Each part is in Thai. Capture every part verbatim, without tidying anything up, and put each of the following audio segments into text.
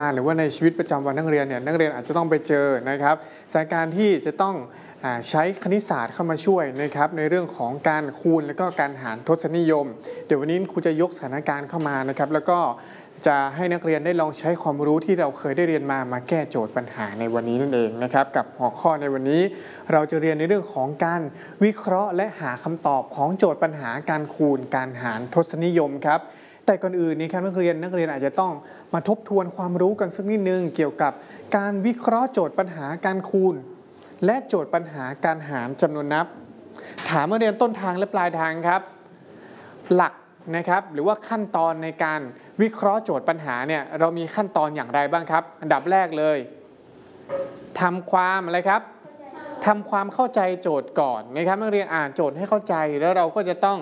หรือว่าในชีวิตประจำวันนักเรียนเนี่ยนักเรียนอาจจะต้องไปเจอนะครับสถานการณ์ที่จะต้องใช้คณิตศาสตร์เข้ามาช่วยนะครับในเรื่องของการคูณและก็การหารทศนิยมเดี๋ยววันนี้ครูจะยกสถานการณ์เข้ามานะครับแล้วก็จะให้นักเรียนได้ลองใช้ความรู้ที่เราเคยได้เรียนมามาแก้โจทย์ปัญหาในวันนี้นั่นเองนะครับกับหัวข้อในวันนี้เราจะเรียนในเรื่องของการวิเคราะห์และหาคำตอบของโจทย์ปัญหาการคูณการหารทศนิยมครับแต่ก่อนอื่นนี้ครับนักเรียนนักเรียนอาจจะต้องมาทบทวนความรู้กันสักนิดนึงเกี่ยวกับการวิเคราะห์โจทย์ปัญหาการคูณและโจทย์ปัญหาการหารจำนวนนับถามนักเรียนต้นทางและปลายทางครับหลักนะครับหรือว่าขั้นตอนในการวิเคราะห์โจทย์ปัญหาเนี่ยเรามีขั้นตอนอย่างไรบ้างครับอันดับแรกเลยทำความอะไรครับทำความเข้าใจโจทย์ก่อนนะครับนักเรียนอ่านโจทย์ให้เข้าใจแล้วเราก็จะต้อง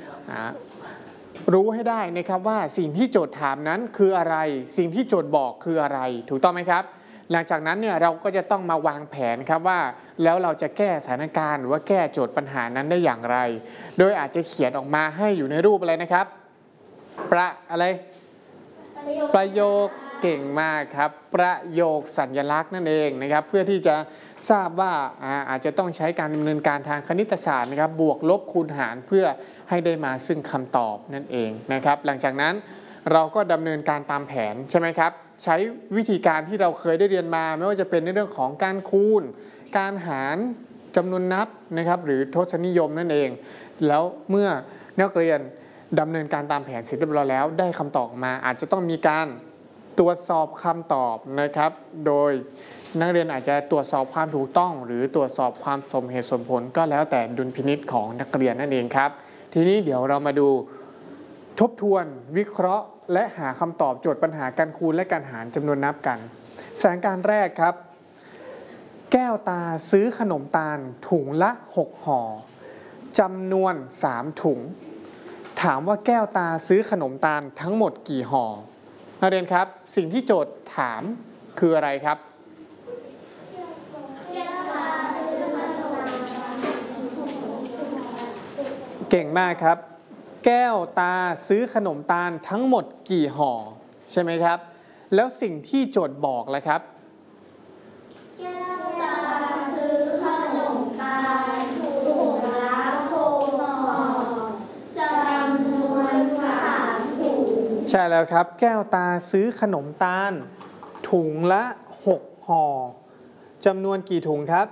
รู้ให้ได้นะครับว่าสิ่งที่โจทย์ถามนั้นคืออะไรสิ่งที่โจทย์บอกคืออะไรถูกต้องไหมครับหลังจากนั้นเนี่ยเราก็จะต้องมาวางแผนครับว่าแล้วเราจะแก้สถานการณ์หรือว่าแก้โจทย์ปัญหานั้นได้อย่างไรโดยอาจจะเขียนออกมาให้อยู่ในรูปอะไรนะครับประอะไรประโยคเก่งมากครับประโยคสัญลักษณ์นั่นเองนะครับเพื่อที่จะทราบว่าอาจจะต้องใช้การดำเนินการทางคณิตศาสตร์นะครับบวกลบคูณหารเพื่อให้ได้มาซึ่งคำตอบนั่นเองนะครับหลังจากนั้นเราก็ดำเนินการตามแผนใช่ไหมครับใช้วิธีการที่เราเคยได้เรียนมาไม่ว่าจะเป็นในเรื่องของการคูณการหารจำนวนนับนะครับหรือทศนิยมนั่นเองแล้วเมื่อนักเรียนดำเนินการตามแผนเสร็จเรียบร้อยแล้วได้คำตอบมาอาจจะต้องมีการตรวจสอบคำตอบนะครับโดยนักเรียนอาจจะตรวจสอบความถูกต้องหรือตรวจสอบความสมเหตุสมผลก็แล้วแต่ดุลพินิจของนักเรียนนั่นเองครับทีนี้เดี๋ยวเรามาดูทบทวนวิเคราะห์และหาคำตอบโจทย์ปัญหาการคูณและการหารจำนวนนับกันสถานการณ์แรกครับแก้วตาซื้อขนมตาลถุงละหกห่อจำนวนสามถุงถามว่าแก้วตาซื้อขนมตาลทั้งหมดกี่ห่อนักเรียนครับสิ่งที่โจทย์ถามคืออะไรครับเก่งมากครับแก้วตาซื้อขนมตาลทั้งหมดกี่ห่อใช่ไหมครับแล้วสิ่งที่โจทย์บอกล่ะครับแก้วตาซื้อขนมตาลถุงละหกห่อจำนวนสามถุงใช่แล้วครับแก้วตาซื้อขนมตาลถุงละหกห่อจำนวนกี่ถุงครับ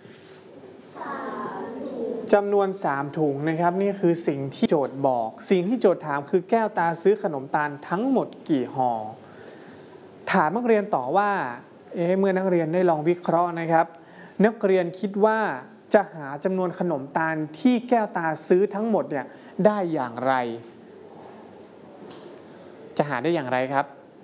จำนวนสามถุงนะครับนี่คือสิ่งที่โจทย์บอกสิ่งที่โจทย์ถามคือแก้วตาซื้อขนมตาลทั้งหมดกี่ห่อถามนักเรียนต่อว่าเอ๊ะเมื่อนักเรียนได้ลองวิเคราะห์นะครับนักเรียนคิดว่าจะหาจำนวนขนมตาลที่แก้วตาซื้อทั้งหมดเนี่ยได้อย่างไรจะหาได้อย่างไรครับ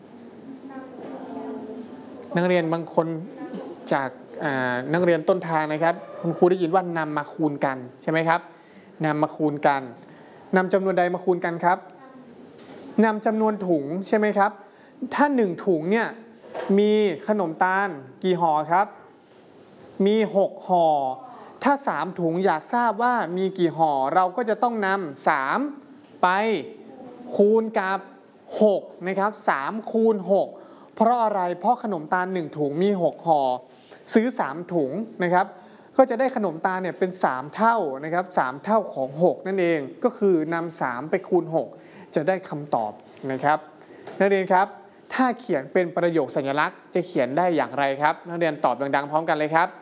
นักเรียนบางคนจากนักเรียนต้นทางนะครับคุณครูได้ยินว่านำมาคูณกันใช่ไหมครับนำมาคูณกันนำจำนวนใดมาคูณกันครับนำจำนวนถุงใช่ไหมครับถ้าหนึ่งถุงเนี่ยมีขนมตาลกี่ห่อครับมีหกห่อถ้าสามถุงอยากทราบว่ามีกี่ห่อเราก็จะต้องนำสามไปคูณกับหกนะครับสามคูณหกเพราะอะไรเพราะขนมตาลหนึ่งถุงมีหกห่อซื้อสามถุงนะครับก็จะได้ขนมตาลเนี่ยเป็นสามเท่านะครับสามเท่าของหกนั่นเองก็คือนำสามไปคูณหกจะได้คำตอบนะครับนักเรียนครับถ้าเขียนเป็นประโยคสัญลักษณ์จะเขียนได้อย่างไรครับนักเรียนตอบดังๆพร้อมกันเลยครับ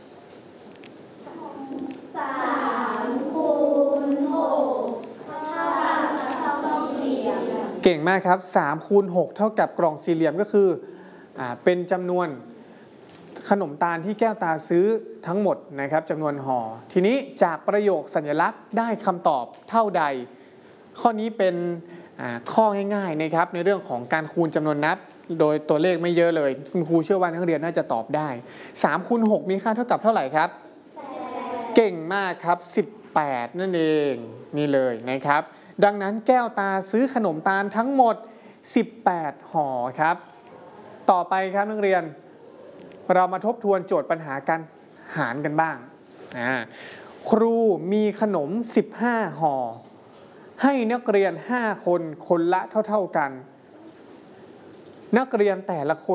สามคูณหกเท่ากับกล่องสี่เหลี่ยมเก่งมากครับสามคูณหกเท่ากับกล่องสี่เหลี่ยมก็คืออ่าเป็นจำนวนขนมตาลที่แก้วตาซื้อทั้งหมดนะครับจำนวนห่อทีนี้จากประโยคสัญลักษณ์ได้คำตอบเท่าใดข้อนี้เป็นข้อง่ายๆนะครับในเรื่องของการคูณจำนวนนับโดยตัวเลขไม่เยอะเลยคุณครูเชื่อว่านักเรียนน่าจะตอบได้สามคูณหกมีค่าเท่ากับเท่าไหร่ครับเก่งมากครับสิบแปดนั่นเองนี่เลยนะครับดังนั้นแก้วตาซื้อขนมตาลทั้งหมดสิบแปดห่อครับต่อไปครับนักเรียนเรามาทบทวนโจทย์ปัญหาการหารกันบ้างครูมีขนมสิบห้าห่อให้นักเรียนห้าคนคนละเท่าๆกัน นักเรียนแต่ละคน